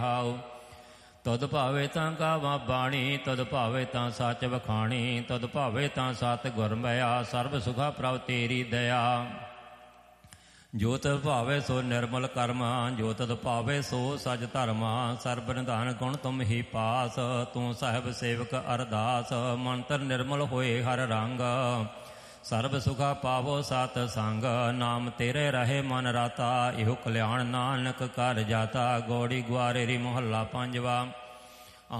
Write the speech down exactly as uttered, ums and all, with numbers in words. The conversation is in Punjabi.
ਹਾਉ ਤੁਧ ਭਾਵੇ ਤਾਂ ਗਾਵਾਂ ਬਾਣੀ, ਤੁਧ ਭਾਵੇ ਤਾਂ ਸੱਚ ਵਖਾਣੀ, ਤੁਧ ਭਾਵੇ ਤਾਂ ਸਤ ਗੁਰ ਮਿਆ, ਸਰਬ ਸੁਖਾ ਪ੍ਰਭ ਤੇਰੀ ਦਇਆ। ਜੋ ਤੁਧ ਭਾਵੇ ਸੋ ਨਿਰਮਲ ਕਰਮ, ਜੋ ਤੁਧ ਭਾਵੇ ਸੋ ਸਜ ਧਰਮ, ਸਰਬ ਨਿਧਾਨ ਗੁਣ ਤੁਮ ਹੀ ਪਾਸ, ਤੂੰ ਸਾਹਿਬ ਸੇਵਕ ਅਰਦਾਸ। ਮੰਤਰ ਨਿਰਮਲ ਹੋਏ ਹਰ ਰੰਗ, ਸਰਬ ਸੁਖਾ ਪਾਵੋ ਸਤ ਸੰਗ, ਨਾਮ ਤੇਰੇ ਰਹੇ ਮਨ ਰਾਤਾ, ਇਹੋ ਕਲਿਆਣ ਨਾਨਕ ਕਰ ਜਾਤਾ। ਗੌੜੀ ਗੁਆਰੇਰੀ ਮੁਹੱਲਾ ਪੰਜਵਾ।